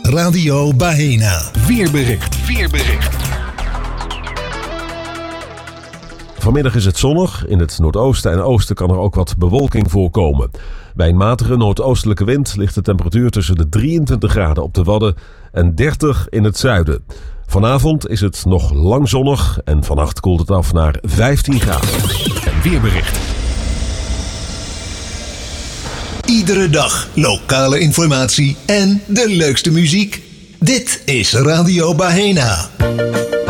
Radio Baena. Weerbericht. Vanmiddag is het zonnig. In het noordoosten en oosten kan er ook wat bewolking voorkomen. Bij een matige noordoostelijke wind ligt de temperatuur tussen de 23 graden op de Wadden en 30 in het zuiden. Vanavond is het nog lang zonnig en vannacht koelt het af naar 15 graden. En weerbericht. Iedere dag lokale informatie en de leukste muziek. Dit is Radio Baena.